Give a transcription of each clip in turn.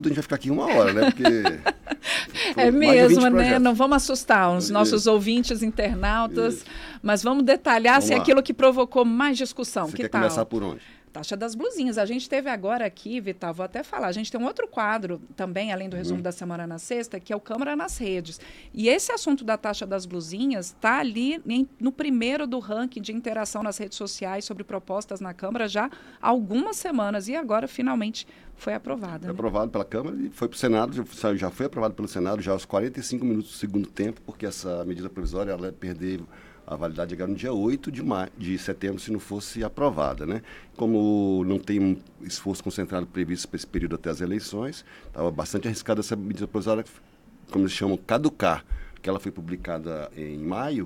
a gente vai ficar aqui 1 hora, né? Porque é foram mais de 20 mesmo, né? projetos. Não vamos assustar os nossos Isso. ouvintes, internautas, Isso. mas vamos detalhar Vamos se é lá. aquilo que provocou mais discussão. Você Que quer tal? começar por onde? Taxa das blusinhas. A gente teve agora aqui, Vital, vou até falar, a gente tem um outro quadro também, além do resumo da semana na sexta, que é o Câmara nas Redes. E esse assunto da taxa das blusinhas está ali no primeiro do ranking de interação nas redes sociais sobre propostas na Câmara já há algumas semanas. E agora, finalmente, foi aprovada. Foi né? aprovado pela Câmara e foi para o Senado, já foi aprovado pelo Senado já aos 45 minutos do segundo tempo, porque essa medida provisória ela ia perder a validade agora no dia 8 de setembro, se não fosse aprovada, né? Como não tem um esforço concentrado previsto para esse período até as eleições, estava bastante arriscada essa medida provisória, como eles chamam, caducar, que ela foi publicada em maio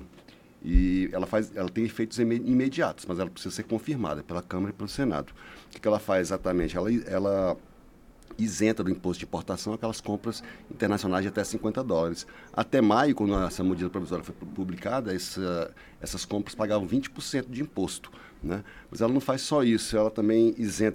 e ela tem efeitos imediatos, mas ela precisa ser confirmada pela Câmara e pelo Senado. O que ela faz exatamente? Ela isenta do imposto de importação aquelas compras internacionais de até $50. Até maio, quando essa medida provisória foi publicada, essas compras pagavam 20% de imposto, né? Mas ela não faz só isso, ela também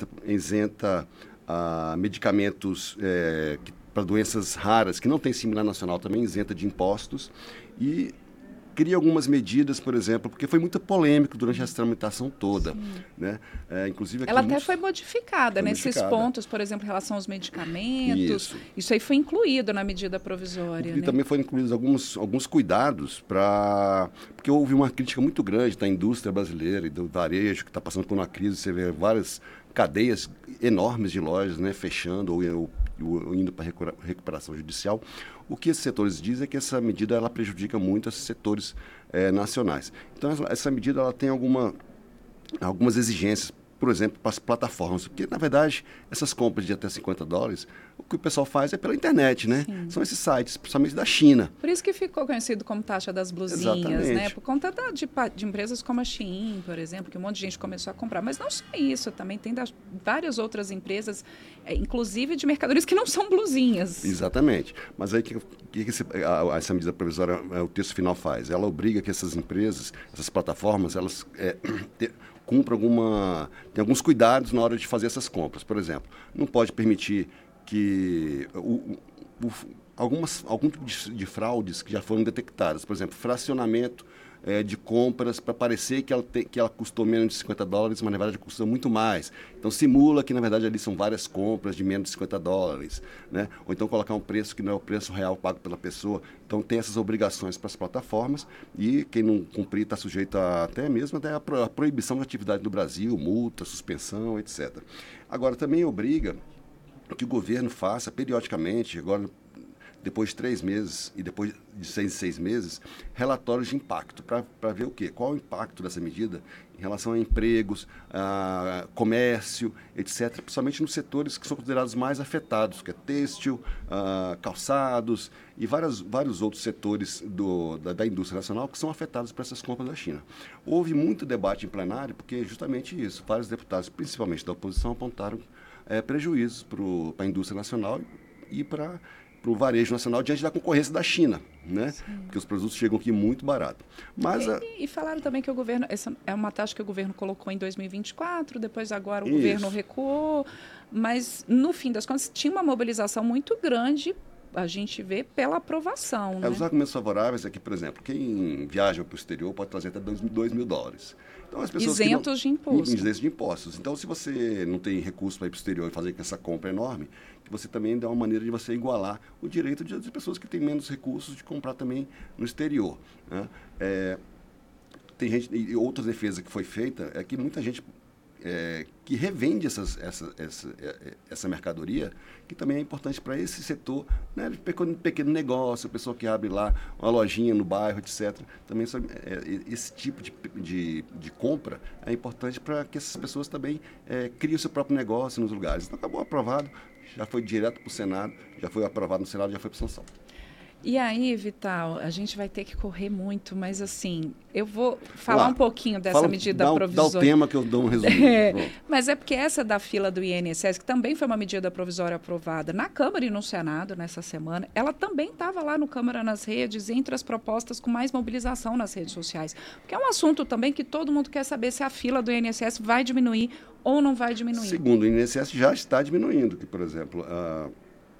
isenta medicamentos para doenças raras, que não tem similar nacional, também isenta de impostos e cria algumas medidas, por exemplo, porque foi muito polêmico durante essa tramitação toda, né? Inclusive aqui Ela até foi modificada nesses modificada. pontos, por exemplo, em relação aos medicamentos. Isso aí foi incluído na medida provisória. E também foram incluídos alguns cuidados porque houve uma crítica muito grande da indústria brasileira e do varejo, que está passando por uma crise. Você vê várias cadeias enormes de lojas, né, fechando ou indo para recuperação judicial. O que esses setores dizem é que essa medida ela prejudica muito esses setores nacionais. Então, essa medida ela tem algumas exigências, por exemplo, para as plataformas, porque, na verdade, essas compras de até $50, o que o pessoal faz é pela internet, né? Sim. São esses sites, principalmente da China. Por isso que ficou conhecido como taxa das blusinhas, Exatamente. né? Por conta de empresas como a Shein, por exemplo, que um monte de gente começou a comprar. Mas não só isso, também tem várias outras empresas, inclusive de mercadorias que não são blusinhas. Exatamente. Mas aí essa medida provisória, o texto final faz? Ela obriga que essas empresas, essas plataformas, elas cumpram tem alguns cuidados na hora de fazer essas compras. Por exemplo, não pode permitir que algum tipo de fraudes que já foram detectadas, por exemplo, fracionamento de compras para parecer que ela custou menos de $50, mas na verdade custou muito mais. Então simula que na verdade ali são várias compras de menos de $50, né? Ou então colocar um preço que não é o preço real pago pela pessoa. Então tem essas obrigações para as plataformas e quem não cumprir está sujeito até a proibição de atividade no Brasil, multa, suspensão, etc. Agora também obriga que o governo faça periodicamente, agora depois de 3 meses e depois de 6 meses, relatórios de impacto, para ver o quê? Qual o impacto dessa medida em relação a empregos, a comércio, etc., principalmente nos setores que são considerados mais afetados, que é têxtil, calçados e vários outros setores da indústria nacional que são afetados por essas compras da China. Houve muito debate em plenário, porque é justamente isso. Vários deputados, principalmente da oposição, apontaram prejuízos para a indústria nacional e para o varejo nacional diante da concorrência da China, né? Sim. Porque os produtos chegam aqui muito barato. Mas, e falaram também que o governo, essa é uma taxa que o governo colocou em 2024, depois agora o isso. governo recuou, mas no fim das contas tinha uma mobilização muito grande, a gente vê, pela aprovação. Né? Os argumentos favoráveis é que, por exemplo, quem viaja para o exterior pode trazer até $2.000. Então, as pessoas isentos de impostos. Isentos de impostos. Então, se você não tem recurso para ir para o exterior e fazer essa compra enorme, que você também dá uma maneira de você igualar o direito de pessoas que têm menos recursos de comprar também no exterior, né? Tem gente, e outra defesa que foi feita é que muita gente que revende essa mercadoria, que também é importante para esse setor, né, de pequeno negócio, a pessoa que abre lá uma lojinha no bairro, etc. Também esse tipo de compra é importante para que essas pessoas também criem o seu próprio negócio nos lugares. Então, acabou aprovado, já foi direto para o Senado, já foi aprovado no Senado, já foi para sanção. E aí, Vital, a gente vai ter que correr muito, mas assim, eu vou falar um pouquinho dessa medida provisória. Dá o tema que eu dou um resumo. Mas é porque essa da fila do INSS, que também foi uma medida provisória aprovada na Câmara e no Senado nessa semana, ela também estava lá no Câmara nas Redes, entre as propostas com mais mobilização nas redes sociais. Porque é um assunto também que todo mundo quer saber se a fila do INSS vai diminuir ou não vai diminuir. Segundo o INSS, já está diminuindo. Que, por exemplo,